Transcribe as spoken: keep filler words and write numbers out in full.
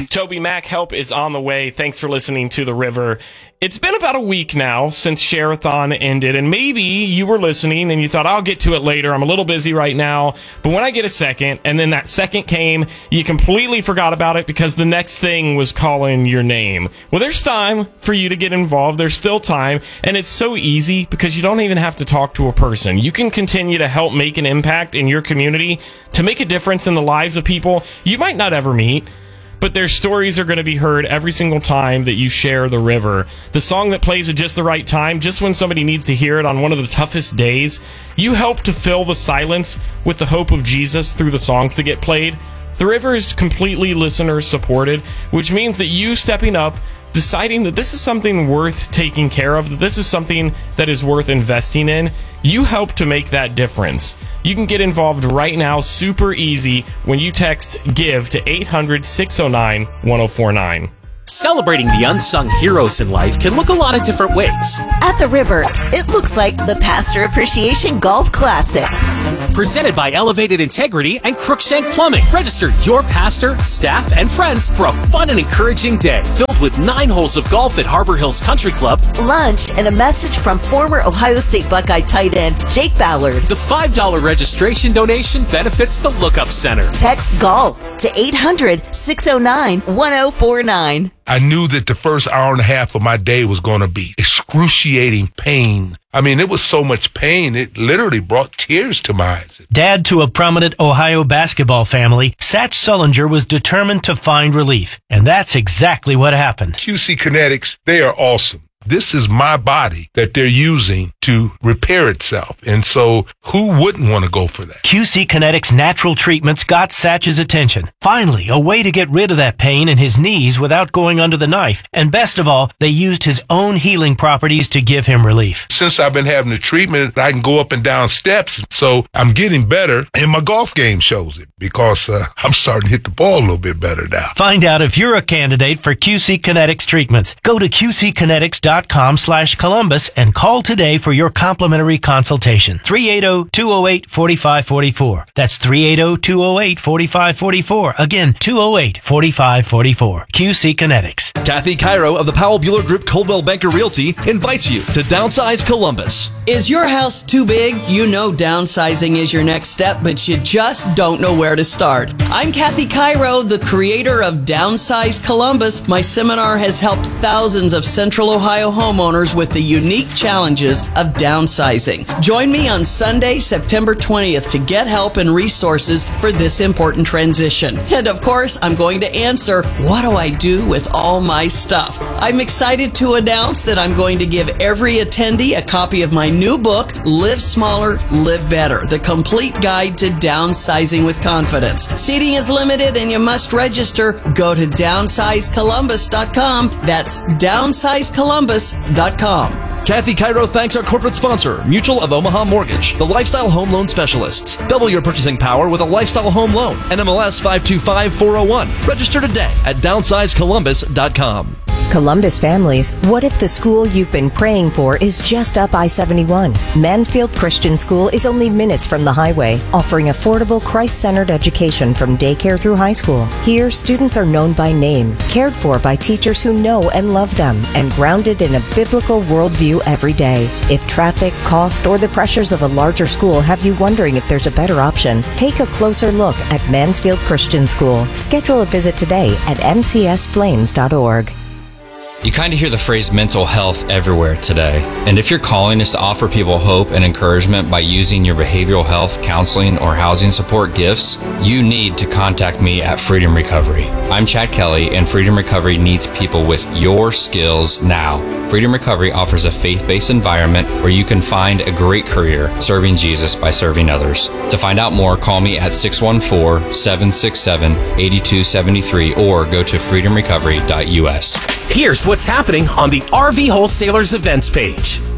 Toby Mac, help is on the way. Thanks for listening to The River. It's been about a week now since Share-a-thon ended, and maybe you were listening and you thought, I'll get to it later. I'm a little busy right now. But when I get a second, and then that second came, you completely forgot about it because the next thing was calling your name. Well, there's time for you to get involved. There's still time, and it's so easy because you don't even have to talk to a person. You can continue to help make an impact in your community, to make a difference in the lives of people you might not ever meet. But their stories are going to be heard every single time that you share The River. The song that plays at just the right time, just when somebody needs to hear it on one of the toughest days. You help to fill the silence with the hope of Jesus through the songs that get played. The River is completely listener supported, which means that you stepping up, deciding that this is something worth taking care of, that this is something that is worth investing in, you help to make that difference. You can get involved right now, super easy, when you text GIVE to eight hundred, six oh nine, one oh four nine. Celebrating the unsung heroes in life can look a lot of different ways. At The River, it looks like the Pastor Appreciation Golf Classic. Presented by Elevated Integrity and Crookshank Plumbing. Register your pastor, staff, and friends for a fun and encouraging day filled with nine holes of golf at Harbor Hills Country Club, lunch, and a message from former Ohio State Buckeye tight end Jake Ballard. The five dollar registration donation benefits the Lookup Center. Text GOLF to eight hundred, six oh nine, one oh four nine. I knew that the first hour and a half of my day was going to be excruciating pain. I mean, it was so much pain, it literally brought tears to my eyes. Dad to a prominent Ohio basketball family, Satch Sullinger was determined to find relief. And that's exactly what happened. Q C Kinetics, they are awesome. This is my body that they're using to repair itself. And so who wouldn't want to go for that? Q C Kinetics natural treatments got Satch's attention. Finally, a way to get rid of that pain in his knees without going under the knife. And best of all, they used his own healing properties to give him relief. Since I've been having the treatment, I can go up and down steps. So I'm getting better. And my golf game shows it because uh, I'm starting to hit the ball a little bit better now. Find out if you're a candidate for Q C Kinetics treatments. Go to Q C kinetics dot com slash Columbus and call today for your complimentary consultation. three eight zero, two oh eight, four five four four. That's three eight zero, two oh eight, four five four four. Again, two oh eight, four five four four. Q C Kinetics. Kathy Cairo of the Powell Bueller Group Coldwell Banker Realty invites you to Downsize Columbus. Is your house too big? You know downsizing is your next step, but you just don't know where to start. I'm Kathy Cairo, the creator of Downsize Columbus. My seminar has helped thousands of Central Ohio homeowners with the unique challenges of downsizing. Join me on Sunday, September twentieth to get help and resources for this important transition. And of course, I'm going to answer, what do I do with all my stuff? I'm excited to announce that I'm going to give every attendee a copy of my new book, Live Smaller, Live Better, the complete guide to downsizing with confidence. Seating is limited and you must register. Go to downsize columbus dot com. That's downsize columbus dot com. Kathy Cairo thanks our corporate sponsor, Mutual of Omaha Mortgage, the lifestyle home loan specialists. Double your purchasing power with a lifestyle home loan. N M L S five two five four oh one. Register today at downsize columbus dot com. Columbus families, what if the school you've been praying for is just up I seventy-one? Mansfield Christian School is only minutes from the highway, offering affordable Christ-centered education from daycare through high school. Here, students are known by name, cared for by teachers who know and love them, and grounded in a biblical worldview every day. If traffic, cost, or the pressures of a larger school have you wondering if there's a better option, take a closer look at Mansfield Christian School. Schedule a visit today at m c s flames dot org. You kind of hear the phrase mental health everywhere today. And if your calling is to offer people hope and encouragement by using your behavioral health, counseling, or housing support gifts, you need to contact me at Freedom Recovery. I'm Chad Kelly, and Freedom Recovery needs people with your skills now. Freedom Recovery offers a faith-based environment where you can find a great career serving Jesus by serving others. To find out more, call me at six one four, seven six seven, eight two seven three or go to freedom recovery dot u s. Here's what's happening on the R V Wholesalers events page.